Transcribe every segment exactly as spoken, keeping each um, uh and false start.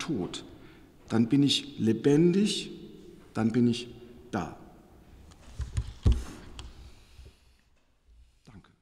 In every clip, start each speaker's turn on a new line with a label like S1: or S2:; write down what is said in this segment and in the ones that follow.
S1: tot. Dann bin ich lebendig, dann bin ich da. Danke.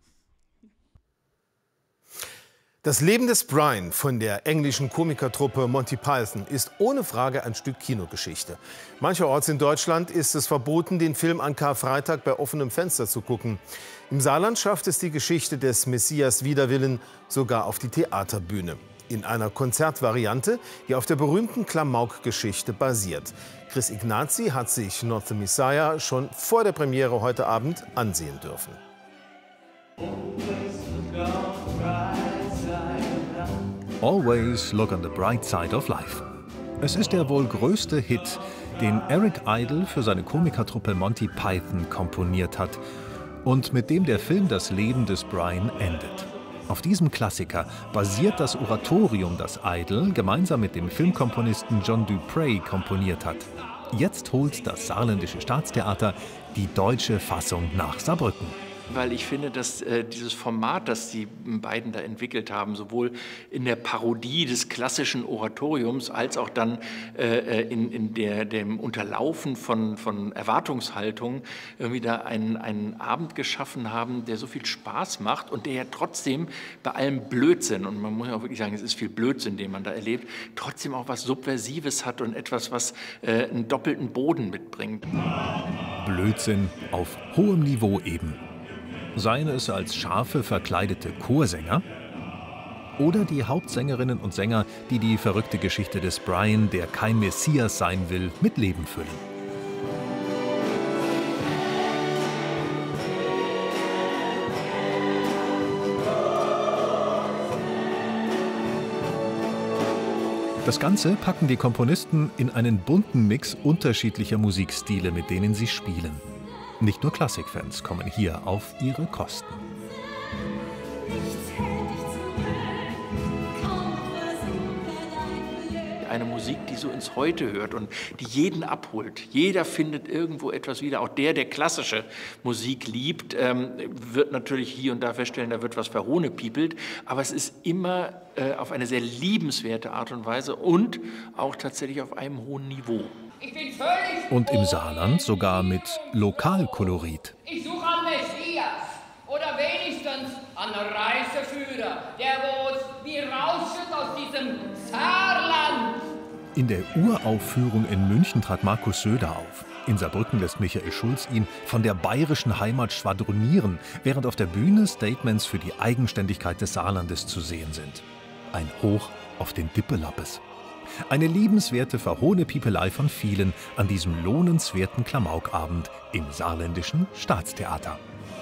S2: Das Leben des Brian von der englischen Komikertruppe Monty Python ist ohne Frage ein Stück Kinogeschichte. Mancherorts in Deutschland ist es verboten, den Film an Karfreitag bei offenem Fenster zu gucken. Im Saarland schafft es die Geschichte des Messias wider Willen sogar auf die Theaterbühne. In einer Konzertvariante, die auf der berühmten Klamauk-Geschichte basiert. Chris Ignazi hat sich Not the Messiah schon vor der Premiere heute Abend ansehen dürfen.
S3: Always look on the bright side of life. Es ist der wohl größte Hit, den Eric Idle für seine Komikertruppe Monty Python komponiert hat und mit dem der Film das Leben des Brian endet. Auf diesem Klassiker basiert das Oratorium, das Idle gemeinsam mit dem Filmkomponisten John Dupre komponiert hat. Jetzt holt das Saarländische Staatstheater die deutsche Fassung nach Saarbrücken.
S4: Weil ich finde, dass äh, dieses Format, das die beiden da entwickelt haben, sowohl in der Parodie des klassischen Oratoriums als auch dann äh, in, in der, dem Unterlaufen von, von Erwartungshaltungen irgendwie da einen, einen Abend geschaffen haben, der so viel Spaß macht und der ja trotzdem bei allem Blödsinn, und man muss ja auch wirklich sagen, es ist viel Blödsinn, den man da erlebt, trotzdem auch was Subversives hat und etwas, was äh, einen doppelten Boden mitbringt.
S3: Blödsinn auf hohem Niveau eben. Seien es als Schafe verkleidete Chorsänger oder die Hauptsängerinnen und Sänger, die die verrückte Geschichte des Brian, der kein Messias sein will, mit Leben füllen. Das Ganze packen die Komponisten in einen bunten Mix unterschiedlicher Musikstile, mit denen sie spielen. Nicht nur Klassikfans kommen hier auf ihre Kosten.
S4: Eine Musik, die so ins Heute hört und die jeden abholt. Jeder findet irgendwo etwas wieder. Auch der, der klassische Musik liebt, ähm, wird natürlich hier und da feststellen, da wird was verhohnepiepelt. Aber es ist immer äh, auf eine sehr liebenswerte Art und Weise und auch tatsächlich auf einem hohen Niveau.
S3: Und im Saarland sogar mit Lokalkolorit.
S5: Ich suche einen Messias oder wenigstens einen Reiseführer, der uns wie rausschüttet aus diesem Saarland.
S3: In der Uraufführung in München trat Markus Söder auf. In Saarbrücken lässt Michael Schulz ihn von der bayerischen Heimat schwadronieren, während auf der Bühne Statements für die Eigenständigkeit des Saarlandes zu sehen sind. Ein Hoch auf den Dippelappes. Eine liebenswerte Verhohnepiepelei von vielen an diesem lohnenswerten Klamaukabend im Saarländischen Staatstheater.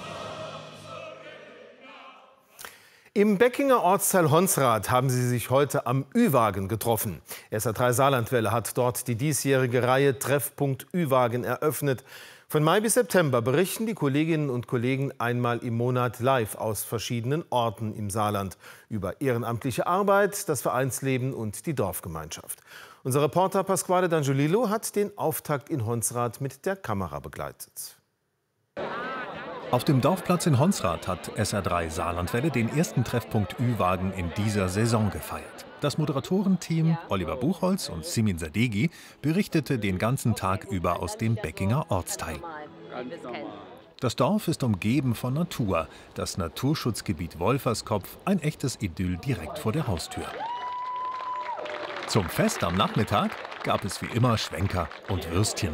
S2: Im Beckinger Ortsteil Honsrath haben sie sich heute am Ü-Wagen getroffen. S R drei Saarlandwelle hat dort die diesjährige Reihe Treffpunkt Ü-Wagen eröffnet. Von Mai bis September berichten die Kolleginnen und Kollegen einmal im Monat live aus verschiedenen Orten im Saarland über ehrenamtliche Arbeit, das Vereinsleben und die Dorfgemeinschaft. Unser Reporter Pasquale D'Angiolillo hat den Auftakt in Honsrath mit der Kamera begleitet.
S3: Auf dem Dorfplatz in Honsrath hat S R drei Saarlandwelle den ersten Treffpunkt Ü-Wagen in dieser Saison gefeiert. Das Moderatorenteam Oliver Buchholz und Simin Sadeghi berichtete den ganzen Tag über aus dem Beckinger Ortsteil. Das Dorf ist umgeben von Natur. Das Naturschutzgebiet Wolferskopf, ein echtes Idyll direkt vor der Haustür. Zum Fest am Nachmittag gab es wie immer Schwenker und Würstchen.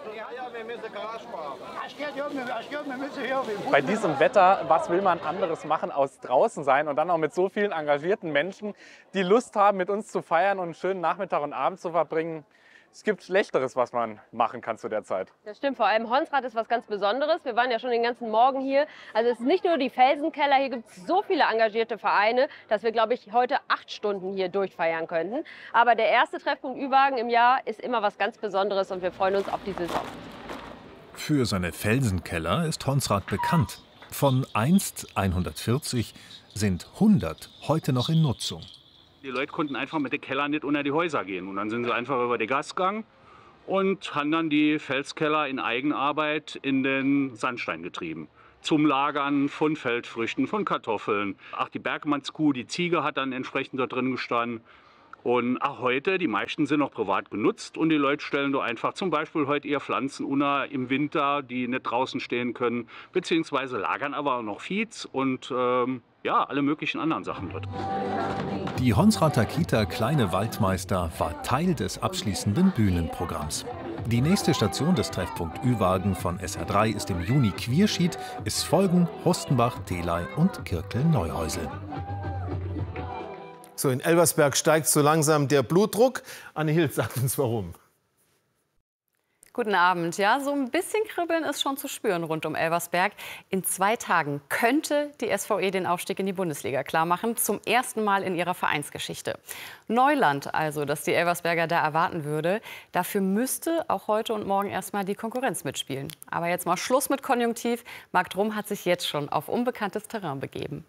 S6: Bei diesem Wetter, was will man anderes machen, als draußen sein und dann auch mit so vielen engagierten Menschen, die Lust haben, mit uns zu feiern und einen schönen Nachmittag und Abend zu verbringen. Es gibt Schlechteres, was man machen kann zu der Zeit.
S7: Das stimmt, vor allem Honsrath ist was ganz Besonderes. Wir waren ja schon den ganzen Morgen hier. Also es ist nicht nur die Felsenkeller, hier gibt es so viele engagierte Vereine, dass wir, glaube ich, heute acht Stunden hier durchfeiern könnten. Aber der erste Treffpunkt Ü-Wagen im Jahr ist immer was ganz Besonderes und wir freuen uns auf die Saison.
S3: Für seine Felsenkeller ist Honsrath bekannt. Von einst hundertvierzig sind hundert heute noch in Nutzung.
S8: Die Leute konnten einfach mit den Kellern nicht unter die Häuser gehen. Und dann sind sie einfach über den Gas gegangen und haben dann die Felskeller in Eigenarbeit in den Sandstein getrieben. Zum Lagern von Feldfrüchten, von Kartoffeln. Ach, die Bergmannskuh, die Ziege hat dann entsprechend da drin gestanden. Und auch heute, die meisten sind noch privat genutzt und die Leute stellen da einfach zum Beispiel heute eher Pflanzen unter im Winter, die nicht draußen stehen können, beziehungsweise lagern aber auch noch Viehs und ähm, ja, alle möglichen anderen Sachen dort.
S3: Die Honsrather Kita Kleine Waldmeister war Teil des abschließenden Bühnenprogramms. Die nächste Station des Treffpunkt Ü-Wagen von S R drei ist im Juni Quierschied, es folgen Hostenbach, Telei und Kirkel-Neuhäusel.
S2: So, in Elversberg steigt so langsam der Blutdruck. Anne Hild sagt uns warum.
S9: Guten Abend. Ja, so ein bisschen Kribbeln ist schon zu spüren rund um Elversberg. In zwei Tagen könnte die S V E den Aufstieg in die Bundesliga klarmachen. Zum ersten Mal in ihrer Vereinsgeschichte. Neuland also, das die Elversberger da erwarten würde. Dafür müsste auch heute und morgen erstmal die Konkurrenz mitspielen. Aber jetzt mal Schluss mit Konjunktiv. Marc Drum hat sich jetzt schon auf unbekanntes Terrain begeben.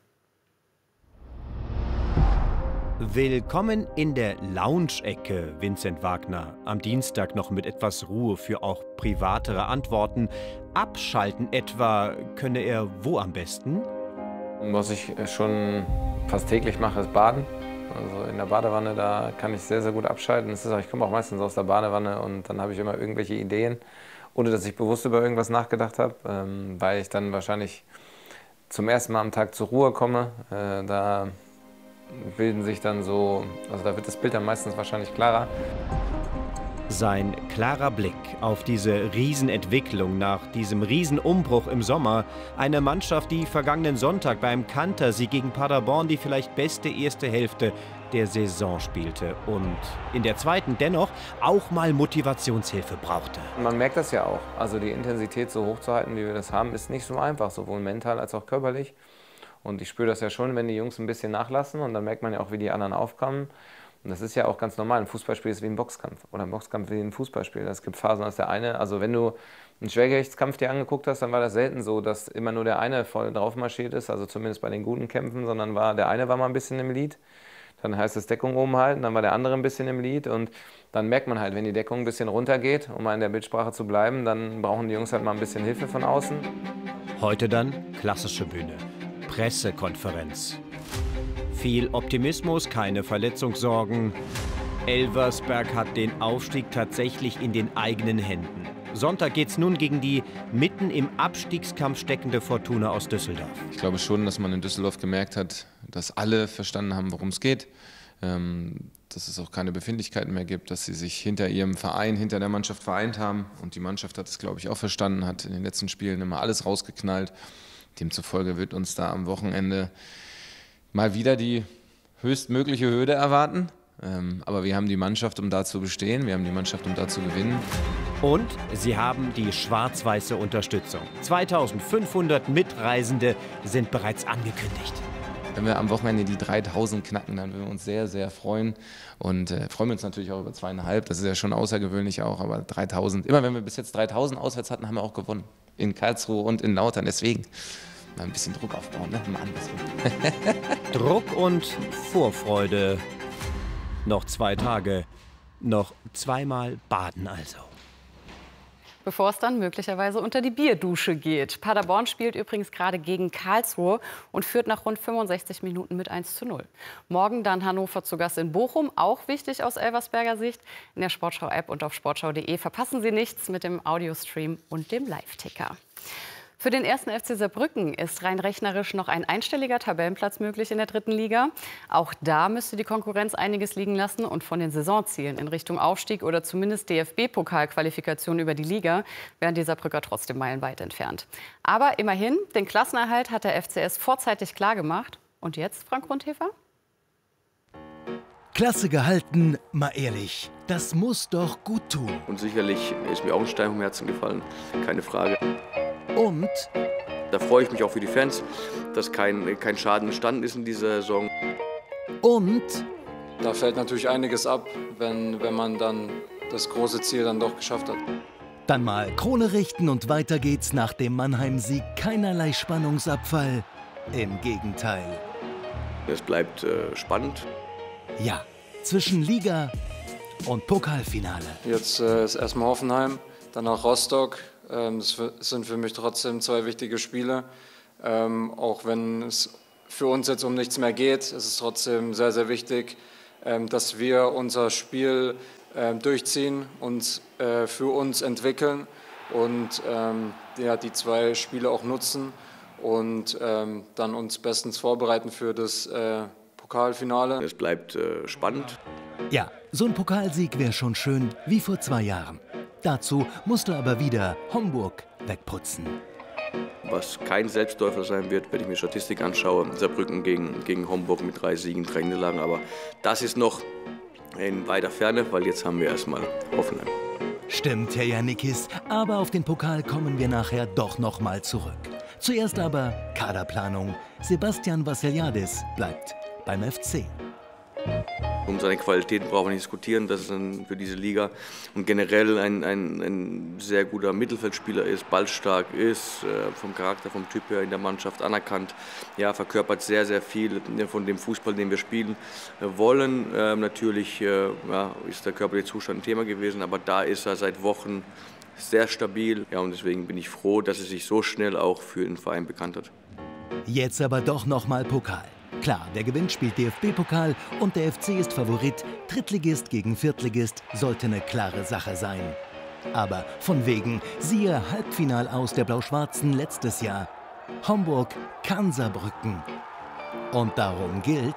S10: Willkommen in der Lounge-Ecke, Vincent Wagner. Am Dienstag noch mit etwas Ruhe für auch privatere Antworten. Abschalten etwa könne er wo am besten?
S11: Was ich schon fast täglich mache, ist Baden. Also in der Badewanne, da kann ich sehr, sehr gut abschalten. Das ist auch, ich komme auch meistens aus der Badewanne und dann habe ich immer irgendwelche Ideen, ohne dass ich bewusst über irgendwas nachgedacht habe, ähm, weil ich dann wahrscheinlich zum ersten Mal am Tag zur Ruhe komme. Äh, da bilden sich dann so, also da wird das Bild dann meistens wahrscheinlich klarer.
S10: Sein klarer Blick auf diese Riesenentwicklung nach diesem Riesenumbruch im Sommer. Eine Mannschaft, die vergangenen Sonntag beim Kantersieg gegen Paderborn die vielleicht beste erste Hälfte der Saison spielte und in der zweiten dennoch auch mal Motivationshilfe brauchte.
S11: Man merkt das ja auch. Also die Intensität so hoch zu halten, wie wir das haben, ist nicht so einfach, sowohl mental als auch körperlich. Und ich spüre das ja schon, wenn die Jungs ein bisschen nachlassen und dann merkt man ja auch, wie die anderen aufkommen. Und das ist ja auch ganz normal. Ein Fußballspiel ist wie ein Boxkampf oder ein Boxkampf wie ein Fußballspiel. Es gibt Phasen, dass der eine, also wenn du einen Schwergewichtskampf dir angeguckt hast, dann war das selten so, dass immer nur der eine voll drauf marschiert ist, also zumindest bei den guten Kämpfen, sondern war der eine war mal ein bisschen im Lead. Dann heißt es Deckung oben halten, dann war der andere ein bisschen im Lead und dann merkt man halt, wenn die Deckung ein bisschen runtergeht, um mal in der Bildsprache zu bleiben, dann brauchen die Jungs halt mal ein bisschen Hilfe von außen.
S10: Heute dann klassische Bühne. Pressekonferenz. Viel Optimismus, keine Verletzungssorgen. Elversberg hat den Aufstieg tatsächlich in den eigenen Händen. Sonntag geht's nun gegen die mitten im Abstiegskampf steckende Fortuna aus Düsseldorf.
S11: Ich glaube schon, dass man in Düsseldorf gemerkt hat, dass alle verstanden haben, worum es geht. Ähm, dass es auch keine Befindlichkeiten mehr gibt, dass sie sich hinter ihrem Verein, hinter der Mannschaft vereint haben. Und die Mannschaft hat es, glaube ich, auch verstanden, hat in den letzten Spielen immer alles rausgeknallt. Demzufolge wird uns da am Wochenende mal wieder die höchstmögliche Hürde erwarten. Ähm, aber wir haben die Mannschaft, um da zu bestehen. Wir haben die Mannschaft, um da zu gewinnen.
S10: Und sie haben die schwarz-weiße Unterstützung. zweitausendfünfhundert Mitreisende sind bereits angekündigt.
S11: Wenn wir am Wochenende die dreitausend knacken, dann würden wir uns sehr, sehr freuen. Und äh, freuen wir uns natürlich auch über zweieinhalb. Das ist ja schon außergewöhnlich auch, aber dreitausend. Immer wenn wir bis jetzt dreitausend auswärts hatten, haben wir auch gewonnen. In Karlsruhe und in Lautern. Deswegen mal ein bisschen Druck aufbauen, ne? Mal andersrum.
S10: Druck und Vorfreude. Noch zwei Tage. Noch zweimal baden also.
S9: Bevor es dann möglicherweise unter die Bierdusche geht. Paderborn spielt übrigens gerade gegen Karlsruhe und führt nach rund fünfundsechzig Minuten mit eins zu null. Morgen dann Hannover zu Gast in Bochum, auch wichtig aus Elversberger Sicht. In der Sportschau-App und auf sportschau punkt de verpassen Sie nichts mit dem Audiostream und dem Live-Ticker. Für den ersten F C Saarbrücken ist rein rechnerisch noch ein einstelliger Tabellenplatz möglich in der dritten Liga. Auch da müsste die Konkurrenz einiges liegen lassen und von den Saisonzielen in Richtung Aufstieg oder zumindest D F B-Pokalqualifikation über die Liga wären die Saarbrücker trotzdem meilenweit entfernt. Aber immerhin, den Klassenerhalt hat der F C S vorzeitig klargemacht. Und jetzt, Frank Grundhefer?
S12: Klasse gehalten, mal ehrlich, das muss doch gut tun.
S13: Und sicherlich ist mir auch ein Stein vom Herzen gefallen, keine Frage.
S12: Und?
S13: Da freue ich mich auch für die Fans, dass kein, kein Schaden entstanden ist in dieser Saison.
S12: Und?
S14: Da fällt natürlich einiges ab, wenn, wenn man dann das große Ziel dann doch geschafft hat.
S12: Dann mal Krone richten und weiter geht's nach dem Mannheim-Sieg. Keinerlei Spannungsabfall. Im Gegenteil.
S13: Es bleibt äh, spannend.
S12: Ja, zwischen Liga und Pokalfinale.
S14: Jetzt äh, ist erstmal Hoffenheim, dann auch Rostock. Ähm, das sind für mich trotzdem zwei wichtige Spiele. Ähm, auch wenn es für uns jetzt um nichts mehr geht, ist es trotzdem sehr, sehr wichtig, ähm, dass wir unser Spiel äh, durchziehen und äh, für uns entwickeln und ähm, ja, die zwei Spiele auch nutzen und ähm, dann uns bestens vorbereiten für das äh, Pokalfinale.
S13: Es bleibt äh, spannend.
S12: Ja, so ein Pokalsieg wäre schon schön, wie vor zwei Jahren. Dazu musste aber wieder Homburg wegputzen.
S13: Was kein Selbstläufer sein wird, wenn ich mir Statistik anschaue. Saarbrücken gegen, gegen Homburg mit drei Siegen, drei Niederlagen. Aber das ist noch in weiter Ferne, weil jetzt haben wir erstmal Hoffenheim.
S12: Stimmt, Herr Janikis, aber auf den Pokal kommen wir nachher doch noch mal zurück. Zuerst aber Kaderplanung. Sebastian Vassiliadis bleibt beim F C.
S13: Um seine Qualitäten brauchen wir nicht diskutieren, dass er für diese Liga und generell ein, ein, ein sehr guter Mittelfeldspieler ist, ballstark ist, äh, vom Charakter, vom Typ her in der Mannschaft anerkannt, ja, verkörpert sehr, sehr viel von dem Fußball, den wir spielen äh, wollen. Äh, natürlich äh, ja, ist der körperliche Zustand ein Thema gewesen, aber da ist er seit Wochen sehr stabil. Ja, und deswegen bin ich froh, dass er sich so schnell auch für den Verein bekannt hat.
S12: Jetzt aber doch noch mal Pokal. Klar, der Gewinn spielt D F B-Pokal und der F C ist Favorit. Drittligist gegen Viertligist sollte eine klare Sache sein. Aber von wegen, siehe Halbfinal aus der Blau-Schwarzen letztes Jahr. Homburg kann Saarbrücken. Und darum gilt...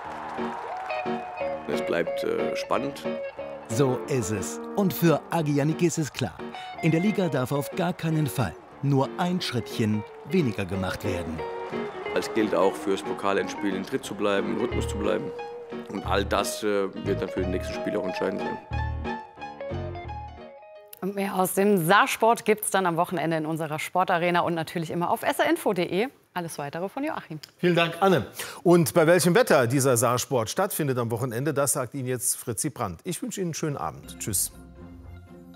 S13: Es bleibt äh, spannend.
S12: So ist es. Und für Agi Janikis ist klar, in der Liga darf auf gar keinen Fall nur ein Schrittchen weniger gemacht werden.
S13: Es gilt auch fürs Pokalendspiel in Tritt zu bleiben, im Rhythmus zu bleiben. Und all das äh, wird dann für den nächsten Spiel auch entscheidend sein.
S9: Und mehr aus dem Saarsport gibt es dann am Wochenende in unserer Sportarena und natürlich immer auf s r info punkt de. Alles Weitere von Joachim.
S2: Vielen Dank, Anne. Und bei welchem Wetter dieser Saarsport stattfindet am Wochenende, das sagt Ihnen jetzt Fritzi Brandt. Ich wünsche Ihnen einen schönen Abend. Tschüss.